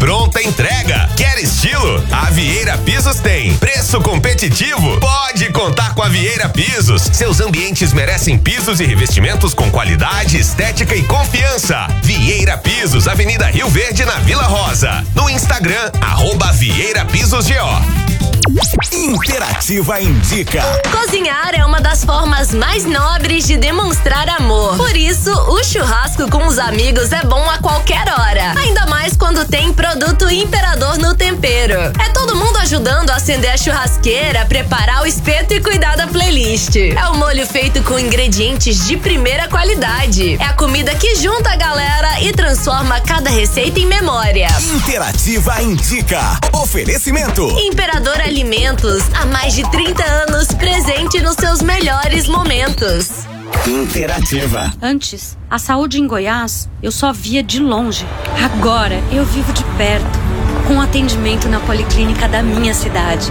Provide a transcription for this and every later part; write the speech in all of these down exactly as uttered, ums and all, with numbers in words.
pronta entrega. Quer estilo? A Vieira Pisos tem. Preço competitivo? Pode contar com a Vieira Pisos. Seus ambientes merecem pisos e revestimentos com qualidade, estética e confiança. Vieira Pisos, Avenida Rio Verde, na Vila Rosa. No Instagram, arroba Vieira Pisos G O. Interativa indica. Cozinhar é uma das formas mais nobres de demonstrar amor. Por isso, o churrasco com os amigos é bom a qualquer hora. Ainda mais quando tem produto Imperador no tempero. É todo mundo ajudando a acender a churrasqueira, preparar o espeto e cuidar da playlist. É o molho feito com ingredientes de primeira qualidade. É a comida que junta a galera e transforma cada receita em memória. Interativa indica. Oferecimento. Imperador Alimentos, há mais de trinta anos presente nos seus melhores momentos. Interativa. Antes, a saúde em Goiás eu só via de longe. Agora eu vivo de perto, com atendimento na policlínica da minha cidade.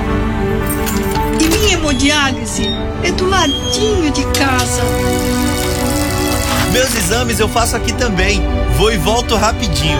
E minha hemodiálise é do ladinho de casa. Meus exames eu faço aqui também. Vou e volto rapidinho.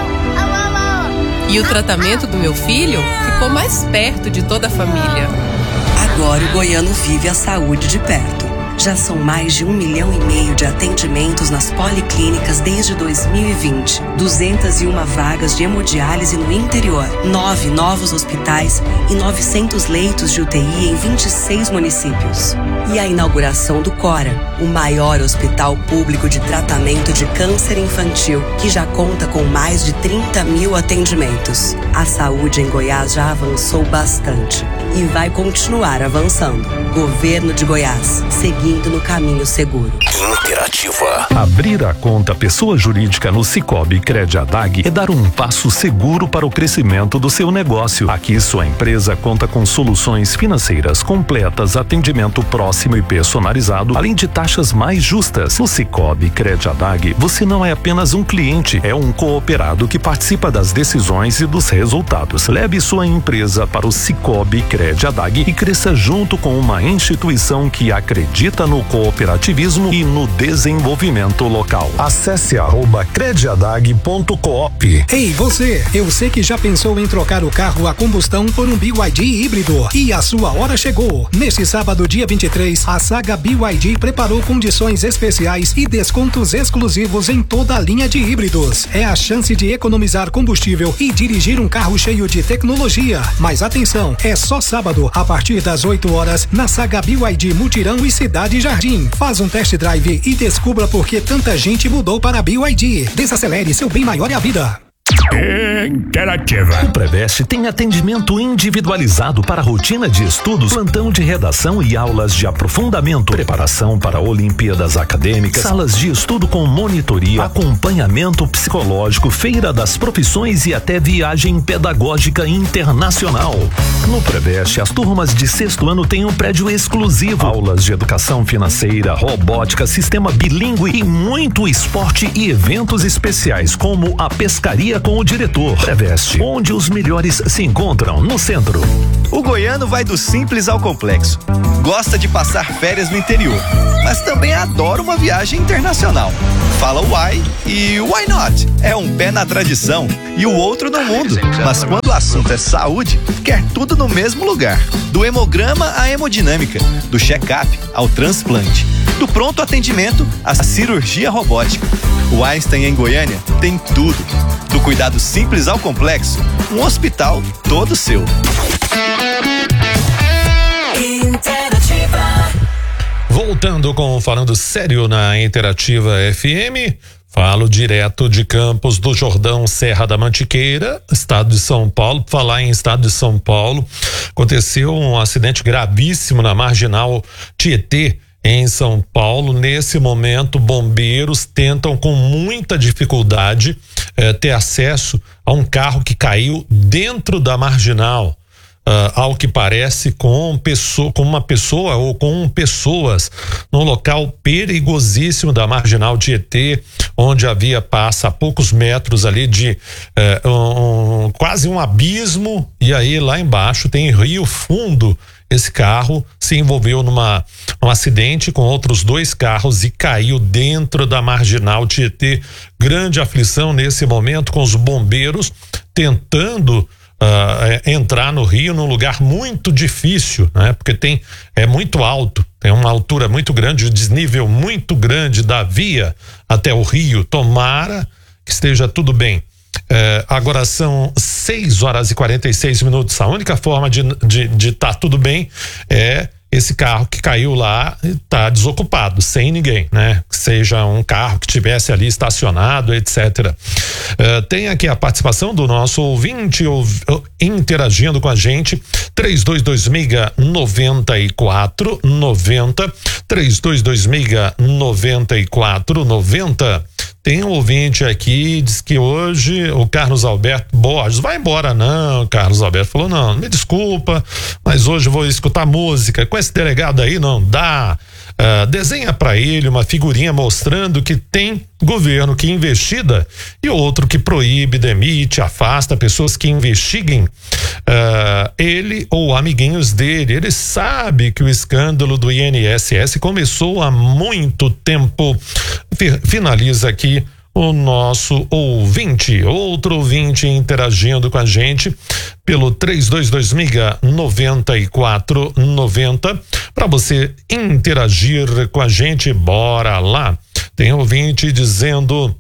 E o tratamento do meu filho ficou mais perto de toda a família. Agora o goiano vive a saúde de perto. Já são mais de um milhão e meio de atendimentos nas policlínicas desde dois mil e vinte. duzentas e uma vagas de hemodiálise no interior, nove novos hospitais e novecentos leitos de U T I em vinte e seis municípios. E a inauguração do Cora, o maior hospital público de tratamento de câncer infantil, que já conta com mais de trinta mil atendimentos. A saúde em Goiás já avançou bastante e vai continuar avançando. Governo de Goiás, seguindo no caminho seguro. Interativa. Abrir a conta pessoa jurídica no Sicoob Crediadag é dar um passo seguro para o crescimento do seu negócio. Aqui sua empresa conta com soluções financeiras completas, atendimento próximo e personalizado, além de taxas mais justas. No Sicoob Crediadag, você não é apenas um cliente, é um cooperado que participa das decisões e dos resultados. Leve sua empresa para o Sicoob Crediadag e cresça junto com uma instituição que acredita no cooperativismo e no desenvolvimento local. Acesse arroba crediadag ponto coop. Ei, você! Eu sei que já pensou em trocar o carro a combustão por um B Y D híbrido. E a sua hora chegou. Neste sábado, dia vinte e três, a Saga B Y D preparou condições especiais e descontos exclusivos em toda a linha de híbridos. É a chance de economizar combustível e dirigir um carro cheio de tecnologia. Mas atenção, é só sábado, a partir das oito horas, na Saga B Y D Mutirão e Cidade Jardim. Faz um test drive e descubra por que tanta gente mudou para a B Y D. Desacelere, seu bem maior é a vida. Interativa. O Preveste tem atendimento individualizado para rotina de estudos, plantão de redação e aulas de aprofundamento, preparação para Olimpíadas acadêmicas, salas de estudo com monitoria, acompanhamento psicológico, feira das profissões e até viagem pedagógica internacional. No Preveste, as turmas de sexto ano têm um prédio exclusivo, aulas de educação financeira, robótica, sistema bilíngue e muito esporte e eventos especiais como a pescaria com o diretor. Preveste, onde os melhores se encontram, no centro. O goiano vai do simples ao complexo. Gosta de passar férias no interior, mas também adora uma viagem internacional. Fala why e why not? É um pé na tradição e o outro no mundo. Mas quando o assunto é saúde, quer tudo no mesmo lugar. Do hemograma à hemodinâmica, do check-up ao transplante, do pronto atendimento à cirurgia robótica. O Einstein em Goiânia tem tudo. Do cuidado simples ao complexo, um hospital todo seu. Voltando com Falando Sério na Interativa F M, falo direto de Campos do Jordão, Serra da Mantiqueira, estado de São Paulo. Falar em estado de São Paulo, aconteceu um acidente gravíssimo na Marginal Tietê, em São Paulo. Nesse momento, bombeiros tentam com muita dificuldade eh, ter acesso a um carro que caiu dentro da marginal. Uh, ao que parece com, pessoa, com uma pessoa ou com pessoas num local perigosíssimo da Marginal Tietê, onde havia passa a poucos metros ali de uh, um, quase um abismo, e aí lá embaixo tem rio fundo. Esse carro se envolveu numa um acidente com outros dois carros e caiu dentro da Marginal Tietê. Grande aflição nesse momento, com os bombeiros tentando Uh, entrar no Rio num lugar muito difícil, né? Porque tem, é muito alto, tem uma altura muito grande, um desnível muito grande da via até o Rio. Tomara que esteja tudo bem. Uh, agora são seis horas e quarenta e seis minutos. A única forma de de, de tá tudo bem é esse carro que caiu lá está desocupado, sem ninguém, né? Seja um carro que tivesse ali estacionado, etcétera. Uh, tem aqui a participação do nosso ouvinte ou, ou, interagindo com a gente, três dois dois seis, nove quatro nove zero, três dois dois seis, nove quatro nove zero. Tem um ouvinte aqui, diz que hoje o Carlos Alberto Borges, vai embora não, Carlos Alberto falou, não, me desculpa, mas hoje eu vou escutar música, com esse delegado aí não dá, uh, desenha pra ele uma figurinha mostrando que tem governo que investiga e outro que proíbe, demite, afasta pessoas que investiguem uh, ele ou amiguinhos dele. Ele sabe que o escândalo do I N S S começou há muito tempo. Finaliza aqui o nosso ouvinte, outro ouvinte interagindo com a gente pelo três dois dois seis, nove quatro nove zero. Para você interagir com a gente, bora lá. Tem ouvinte dizendo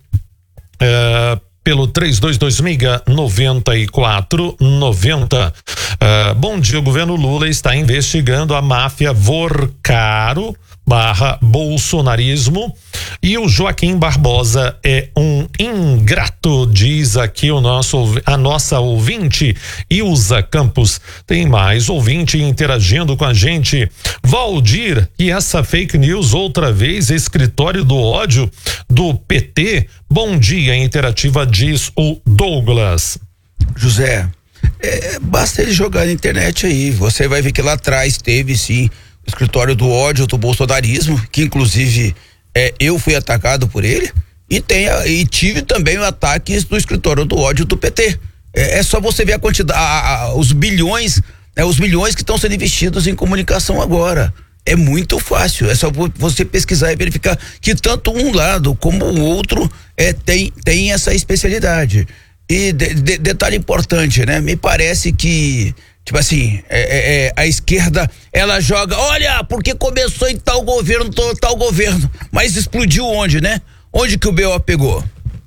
uh, pelo três dois dois seis, nove quatro nove zero. Uh, bom dia, o governo Lula está investigando a máfia Vorcaro barra bolsonarismo e o Joaquim Barbosa é um ingrato, diz aqui o nosso, a nossa ouvinte Ilza Campos. Tem mais ouvinte interagindo com a gente, Valdir, e essa fake news outra vez, escritório do ódio do P T. Bom dia, interativa, diz o Douglas. José, é, basta ele jogar na internet aí, você vai ver que lá atrás teve sim o escritório do ódio do bolsonarismo, que inclusive é, eu fui atacado por ele, e, tem, e tive também ataques do escritório do ódio do P T. É, é só você ver a quantidade, a, a, os bilhões, é, os milhões que estão sendo investidos em comunicação agora. É muito fácil, é só você pesquisar e verificar que tanto um lado como o outro é, tem, tem essa especialidade. E de, de, detalhe importante, né? Me parece que tipo assim, é, é, é, a esquerda, ela joga, olha, porque começou em tal governo, tal, tal governo, mas explodiu onde, né? Onde que o B O pegou?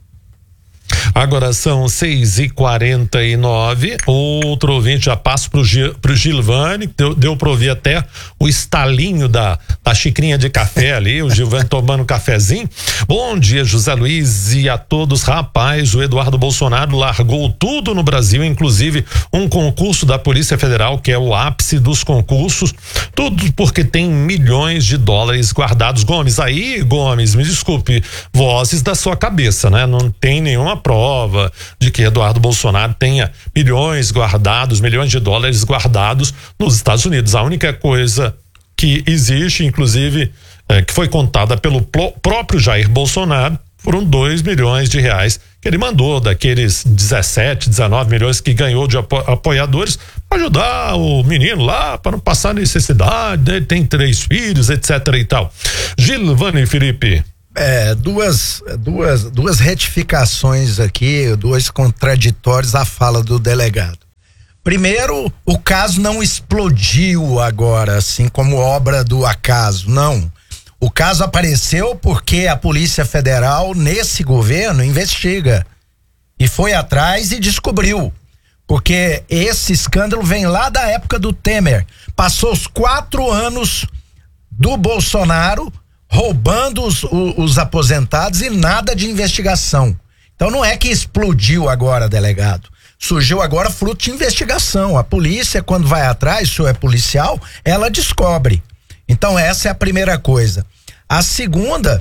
Agora são seis e quarenta e nove. Outro ouvinte, já passo pro, Gil, pro Gilvani, deu, deu pra ouvir até o estalinho da, da xicrinha de café ali, o Gilvani tomando um cafezinho. Bom dia, José Luiz, e a todos. Rapaz, o Eduardo Bolsonaro largou tudo no Brasil, inclusive um concurso da Polícia Federal, que é o ápice dos concursos, tudo porque tem milhões de dólares guardados. Gomes, aí, Gomes, me desculpe, vozes da sua cabeça, né? Não tem nenhuma prova de que Eduardo Bolsonaro tenha milhões guardados, milhões de dólares guardados nos Estados Unidos. A única coisa que existe, inclusive, é, que foi contada pelo próprio Jair Bolsonaro, foram dois milhões de reais que ele mandou daqueles dezessete, dezenove milhões que ganhou de apo apoiadores para ajudar o menino lá, para não passar necessidade, ele tem três filhos, etc e tal. Gilvani Felipe. É, duas, duas, duas retificações aqui, dois contraditórios à fala do delegado. Primeiro, o caso não explodiu agora, assim como obra do acaso, não. O caso apareceu porque a Polícia Federal, nesse governo, investiga. E foi atrás e descobriu. Porque esse escândalo vem lá da época do Temer. Passou os quatro anos do Bolsonaro roubando os, os, os aposentados e nada de investigação. Então não é que explodiu agora, delegado. Surgiu agora fruto de investigação. A polícia, quando vai atrás, se é policial, ela descobre. Então essa é a primeira coisa. A segunda,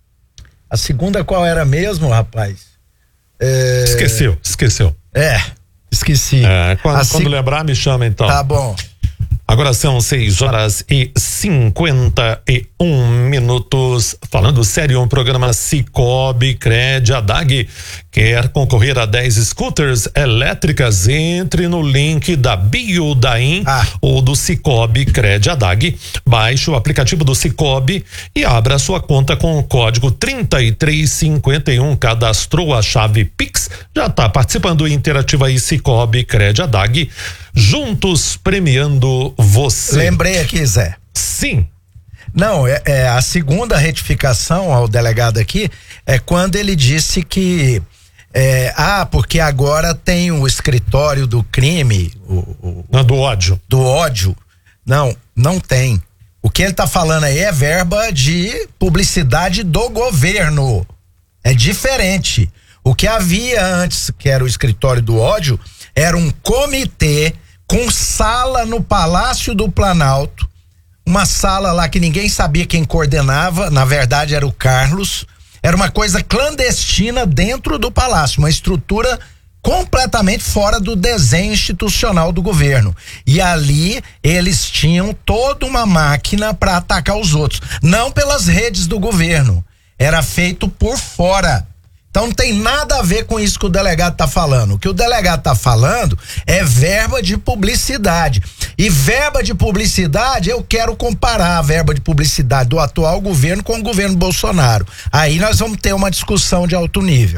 a segunda qual era mesmo, rapaz? É... Esqueceu, esqueceu. É, esqueci. É, quando, se... quando lembrar, me chama então. Tá bom. Agora são seis horas e cinquenta e um minutos. Falando sério, um programa Cicobi, Cred, Adag. Quer concorrer a dez scooters elétricas? Entre no link da bio da I N ah. ou do Cicobi Crediadag. Baixe o aplicativo do Cicobi e abra sua conta com o código trinta e três cinquenta e um. Cadastrou a chave Pix, já está participando. Interativa e Cicobi Crediadag, juntos premiando você. Lembrei aqui, Zé. Sim. Não, é, é a segunda retificação ao delegado aqui é quando ele disse que É, ah, porque agora tem o escritório do crime. O, o, não, do ódio. Do ódio. Não, não tem. O que ele tá falando aí é verba de publicidade do governo. É diferente. O que havia antes, que era o escritório do ódio, era um comitê com sala no Palácio do Planalto. Uma sala lá que ninguém sabia quem coordenava, na verdade era o Carlos. Era uma coisa clandestina dentro do palácio, uma estrutura completamente fora do desenho institucional do governo. E ali eles tinham toda uma máquina para atacar os outros, não pelas redes do governo, era feito por fora. Então não tem nada a ver com isso que o delegado tá falando. O que o delegado tá falando é verba de publicidade. E verba de publicidade, eu quero comparar a verba de publicidade do atual governo com o governo Bolsonaro. Aí nós vamos ter uma discussão de alto nível.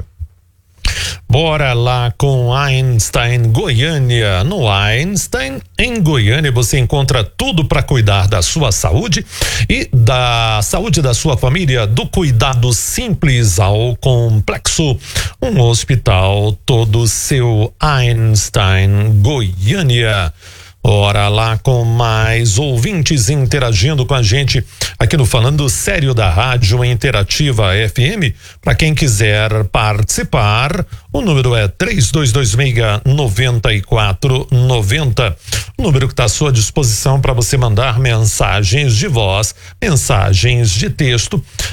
Bora lá com Einstein Goiânia. No Einstein, em Goiânia, você encontra tudo para cuidar da sua saúde e da saúde da sua família, do cuidado simples ao complexo. Um hospital todo seu. Einstein Goiânia. Bora lá com mais ouvintes interagindo com a gente aqui no Falando Sério da Rádio Interativa F M. Para quem quiser participar, o número é três dois dois seis, nove quatro nove zero. O número que está à sua disposição para você mandar mensagens de voz, mensagens de texto,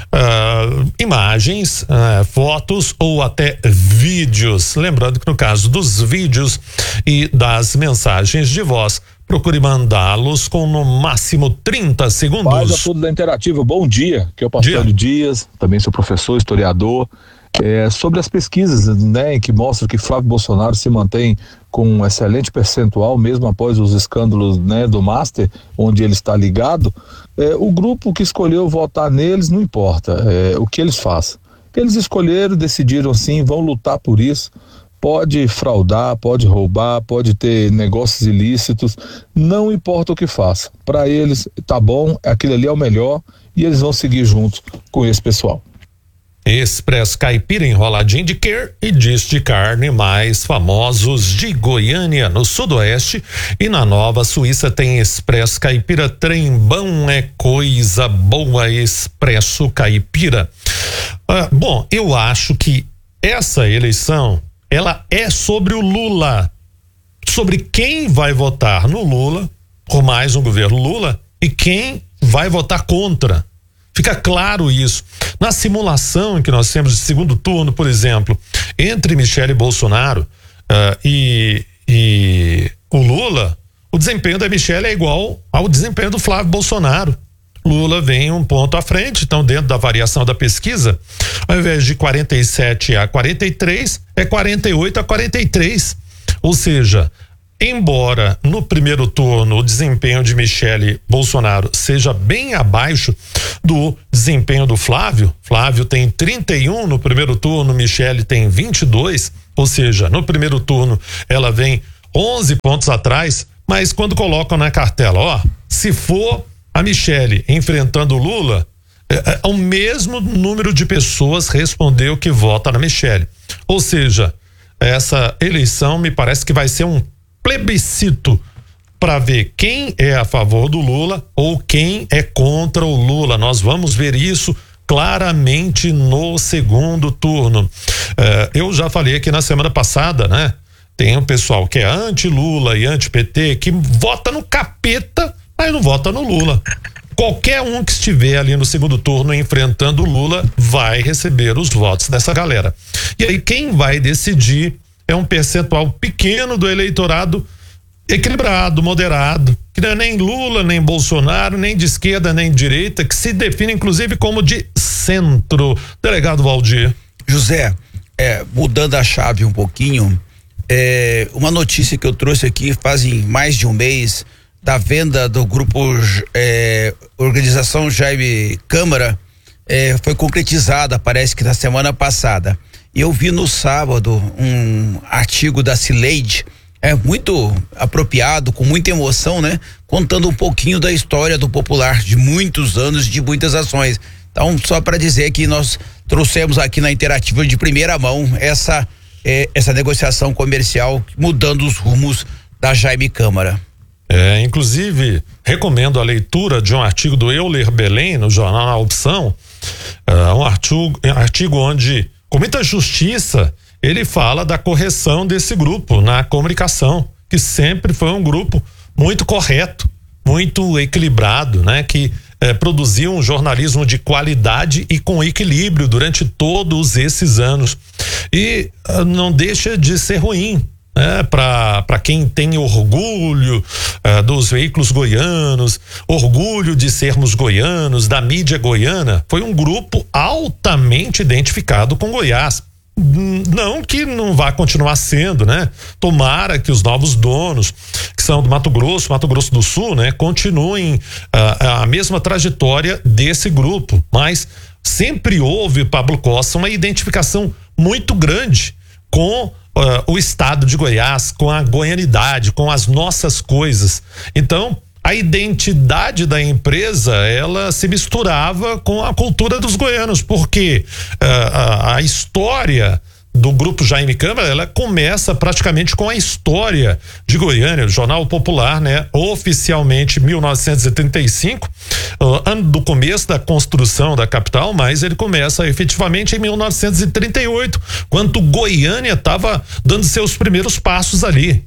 uh, imagens, uh, fotos ou até vídeos. Lembrando que no caso dos vídeos e das mensagens de voz, procure mandá-los com no máximo trinta segundos. Paz a todos da Interativa, bom dia, que é o Pastor Dias, também sou professor, historiador. É, sobre as pesquisas, né, que mostram que Flávio Bolsonaro se mantém com um excelente percentual, mesmo após os escândalos, né, do Master, onde ele está ligado, é, o grupo que escolheu votar neles, não importa é, o que eles façam. Eles escolheram, decidiram sim, vão lutar por isso. Pode fraudar, pode roubar, pode ter negócios ilícitos, não importa o que faça. Para eles, tá bom, aquele ali é o melhor e eles vão seguir juntos com esse pessoal. Expresso Caipira enroladinho de queijo e diz de carne mais famosos de Goiânia, no sudoeste, e na Nova Suíça tem Expresso Caipira. Trembão é coisa boa, Expresso Caipira. Ah, bom, eu acho que essa eleição ela é sobre o Lula, sobre quem vai votar no Lula, por mais um governo Lula, e quem vai votar contra. Fica claro isso. Na simulação que nós temos de segundo turno, por exemplo, entre Michele Bolsonaro uh, e, e o Lula, o desempenho da Michele é igual ao desempenho do Flávio Bolsonaro. Lula vem um ponto à frente, então dentro da variação da pesquisa, ao invés de quarenta e sete a quarenta e três, é quarenta e oito a quarenta e três. Ou seja, embora no primeiro turno o desempenho de Michele Bolsonaro seja bem abaixo do desempenho do Flávio, Flávio tem trinta e um no primeiro turno, Michele tem vinte e dois, ou seja, no primeiro turno ela vem onze pontos atrás, mas quando colocam na cartela, ó, se for a Michele enfrentando o Lula, é, é, o mesmo número de pessoas respondeu que vota na Michele. Ou seja, essa eleição me parece que vai ser um plebiscito para ver quem é a favor do Lula ou quem é contra o Lula. Nós vamos ver isso claramente no segundo turno. É, eu já falei aqui na semana passada, né? Tem um pessoal que é anti-Lula e anti-P T que vota no capeta, mas não vota no Lula. Qualquer um que estiver ali no segundo turno enfrentando o Lula vai receber os votos dessa galera. E aí quem vai decidir é um percentual pequeno do eleitorado equilibrado, moderado, que não é nem Lula, nem Bolsonaro, nem de esquerda, nem de direita, que se define inclusive como de centro. Delegado Valdir. José, é, mudando a chave um pouquinho, é, uma notícia que eu trouxe aqui fazem mais de um mês da venda do grupo é, Organização Jaime Câmara é, foi concretizada, parece que na semana passada. E eu vi no sábado um artigo da Cileide, é muito apropriado, com muita emoção, né? Contando um pouquinho da história do Popular, de muitos anos, de muitas ações. Então, só para dizer que nós trouxemos aqui na Interativa de primeira mão essa, eh, essa negociação comercial, mudando os rumos da Jaime Câmara. É, inclusive, recomendo a leitura de um artigo do Euler Belém, no jornal A Opção, uh, um artigo, um artigo onde, com muita justiça, ele fala da correção desse grupo na comunicação, que sempre foi um grupo muito correto, muito equilibrado, né? Que eh, produzia um jornalismo de qualidade e com equilíbrio durante todos esses anos. E uh, não deixa de ser ruim, né? Para quem tem orgulho uh, dos veículos goianos, orgulho de sermos goianos, da mídia goiana, foi um grupo altamente identificado com Goiás. Não que não vá continuar sendo, né? Tomara que os novos donos, que são do Mato Grosso, Mato Grosso do Sul, né? Continuem uh, a mesma trajetória desse grupo, mas sempre houve, Pablo Costa, uma identificação muito grande com uh, o estado de Goiás, com a goianidade, com as nossas coisas. Então, a identidade da empresa, ela se misturava com a cultura dos goianos, porque uh, a, a história do grupo Jaime Câmara, ela começa praticamente com a história de Goiânia, o Jornal Popular, né? Oficialmente mil novecentos e trinta e cinco, uh, ano do começo da construção da capital, mas ele começa efetivamente em mil novecentos e trinta e oito, quando Goiânia estava dando seus primeiros passos ali.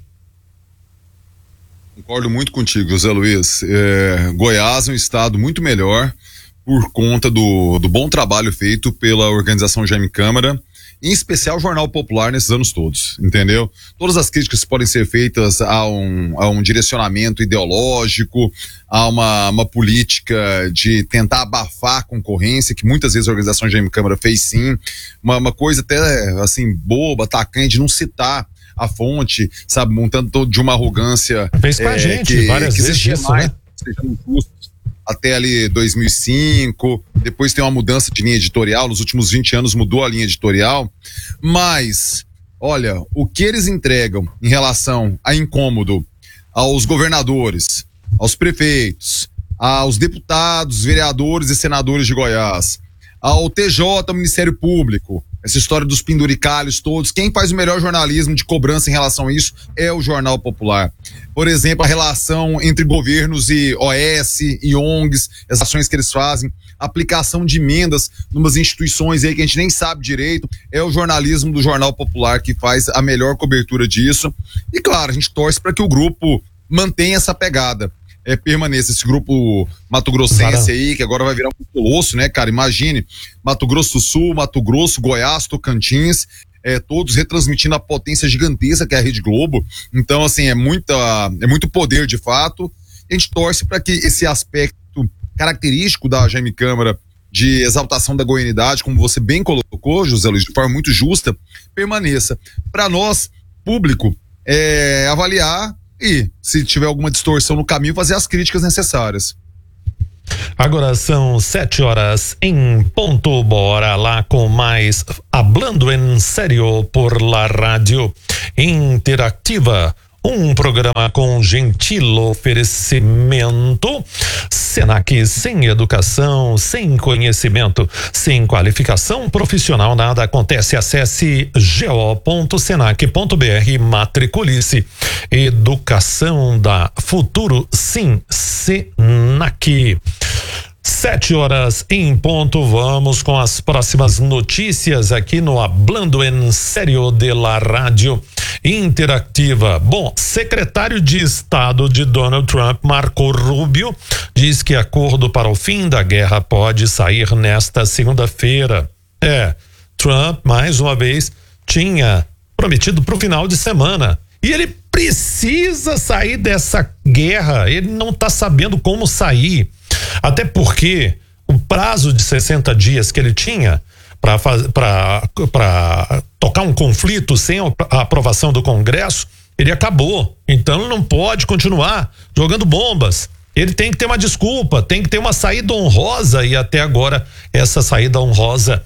Concordo muito contigo, José Luiz. É, Goiás é um estado muito melhor por conta do, do bom trabalho feito pela Organização Jaime Câmara, em especial o Jornal Popular nesses anos todos, entendeu? Todas as críticas podem ser feitas a um, a um direcionamento ideológico, a uma, uma política de tentar abafar a concorrência, que muitas vezes a Organização Jaime Câmara fez sim, uma, uma coisa até assim boba, atacante, de não citar a fonte, sabe, montando de uma arrogância. Fez com é, a gente que, várias que vezes isso, mais, né? Sejamos justos, até ali dois mil e cinco, depois tem uma mudança de linha editorial, nos últimos vinte anos mudou a linha editorial, mas, olha, o que eles entregam em relação a incômodo aos governadores, aos prefeitos, aos deputados, vereadores e senadores de Goiás, ao T J, ao Ministério Público, essa história dos penduricalhos todos, quem faz o melhor jornalismo de cobrança em relação a isso é o Jornal Popular. Por exemplo, a relação entre governos e O S e O N Gs, as ações que eles fazem, aplicação de emendas numas instituições aí que a gente nem sabe direito, é o jornalismo do Jornal Popular que faz a melhor cobertura disso. E claro, a gente torce para que o grupo mantenha essa pegada. É, permaneça esse grupo Mato Grossense aí, que agora vai virar um colosso, né, cara? Imagine, Mato Grosso do Sul, Mato Grosso, Goiás, Tocantins, é, todos retransmitindo a potência gigantesca que é a Rede Globo. Então, assim, é, muita, é muito poder de fato. A gente torce para que esse aspecto característico da Jaime Câmara de exaltação da goianidade, como você bem colocou, José Luiz, de forma muito justa, permaneça. Para nós, público, é, avaliar e, se tiver alguma distorção no caminho, fazer as críticas necessárias. Agora são sete horas em ponto. Bora lá com mais Hablando en Serio por la Rádio Interativa. Um programa com gentil oferecimento. Senac, sem educação, sem conhecimento, sem qualificação profissional, nada acontece. Acesse go ponto senac ponto br e matricule-se. Educação da futuro, sim, Senac. Sete horas em ponto, vamos com as próximas notícias aqui no Hablando en Serio de la Rádio Interativa. Bom, secretário de Estado de Donald Trump, Marco Rubio, diz que acordo para o fim da guerra pode sair nesta segunda-feira. É, Trump, mais uma vez, tinha prometido para o final de semana. E ele precisa sair dessa guerra, ele não está sabendo como sair. Até porque o prazo de sessenta dias que ele tinha para para tocar um conflito sem a aprovação do Congresso, ele acabou. Então ele não pode continuar jogando bombas. Ele tem que ter uma desculpa, tem que ter uma saída honrosa, e até agora essa saída honrosa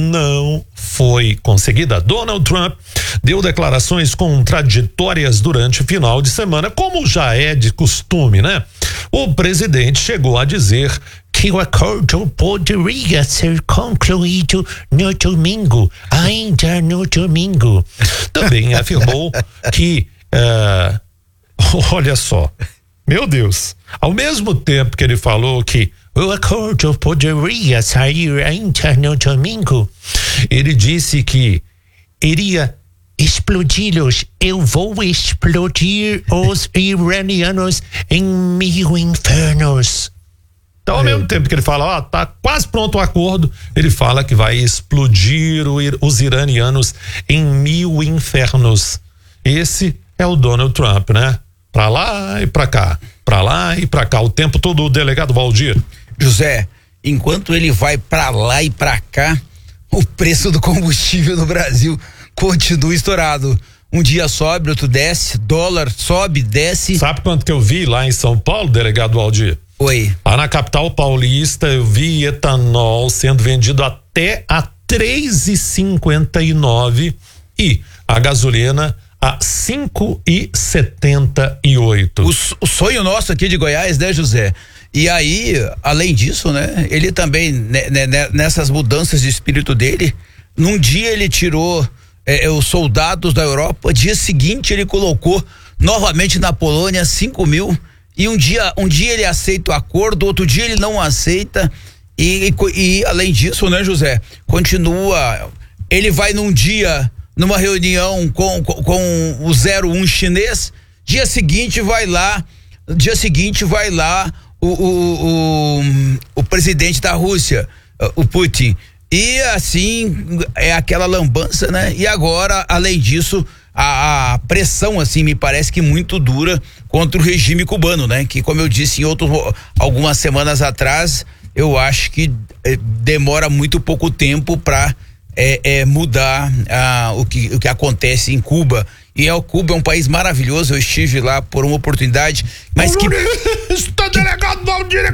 não foi conseguida. Donald Trump deu declarações contraditórias durante o final de semana, como já é de costume, né? O presidente chegou a dizer que o acordo poderia ser concluído no domingo, ainda no domingo. Também afirmou que, uh, olha só, meu Deus, ao mesmo tempo que ele falou que o acordo poderia sair ainda no domingo, ele disse que iria explodi-los. Eu vou explodir os iranianos em mil infernos. Então, ao mesmo tempo que ele fala, ó, tá quase pronto o acordo, ele fala que vai explodir o, os iranianos em mil infernos. Esse é o Donald Trump, né? Pra lá e pra cá, pra lá e pra cá, o tempo todo. O delegado Valdir. José, enquanto ele vai pra lá e pra cá, o preço do combustível no Brasil continua estourado. Um dia sobe, outro desce, dólar sobe, desce. Sabe quanto que eu vi lá em São Paulo, delegado Valdir? Oi. Lá na capital paulista eu vi etanol sendo vendido até a três e cinquenta e nove e a gasolina a cinco e setenta e oito. O, o sonho nosso aqui de Goiás, né, José? E aí, além disso, né, ele também, né, né, nessas mudanças de espírito dele, num dia ele tirou é, os soldados da Europa, dia seguinte ele colocou novamente na Polônia cinco mil, e um dia, um dia ele aceita o acordo, outro dia ele não aceita, e, e, e além disso, né, José, continua, ele vai num dia numa reunião com, com, com o zero um chinês, dia seguinte vai lá, dia seguinte vai lá o, o, o, o presidente da Rússia, o Putin, e assim é aquela lambança, né? E agora, além disso, a, a pressão, assim, me parece que muito dura contra o regime cubano, né? Que, como eu disse em outro, algumas semanas atrás, eu acho que eh, demora muito pouco tempo para É, é mudar ah, o, que, o que acontece em Cuba. E é, o Cuba é um país maravilhoso. Eu estive lá por uma oportunidade, mas comunista, que delegado Valdir é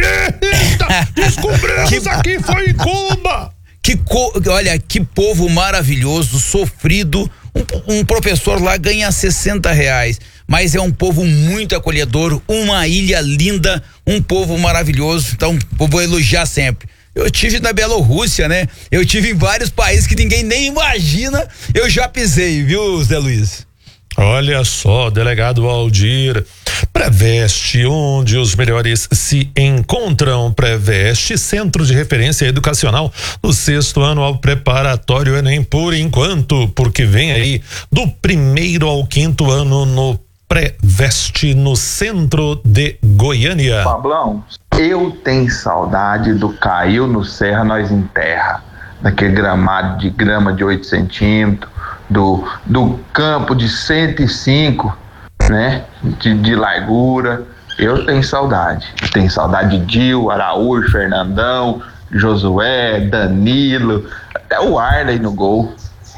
comunista. Descobrimos que, aqui foi em Cuba. Que olha, que povo maravilhoso, sofrido. Um, um professor lá ganha sessenta reais, mas é um povo muito acolhedor, uma ilha linda, um povo maravilhoso. Então, eu vou elogiar sempre. Eu tive na Bielorrússia, né? Eu tive em vários países que ninguém nem imagina. Eu já pisei, viu, Zé Luiz? Olha só, delegado Valdir. Preveste, onde os melhores se encontram. Preveste, Centro de Referência Educacional no sexto ano ao preparatório Enem, por enquanto, porque vem aí do primeiro ao quinto ano no Preveste, no centro de Goiânia. Pablão, eu tenho saudade do Caiu no Serra Nós em Terra, daquele gramado de grama de oito centímetros, do, do campo de cento e cinco, né, de, de largura. Eu tenho saudade. Tenho saudade de Dil, Araújo, Fernandão, Josué, Danilo, até o Arley no gol.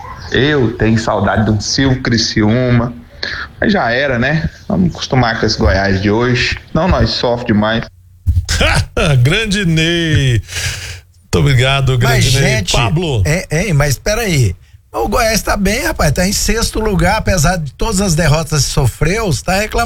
Eu tenho saudade do Silvio Criciúma. Mas já era, né? Vamos acostumar com esse Goiás de hoje. Não, nós sofre demais. Grande Ney. Muito obrigado, grande mas, Ney. Gente, Pablo. É, é, mas peraí. O Goiás tá bem, rapaz. Tá em sexto lugar, apesar de todas as derrotas que sofreu, tá reclamando.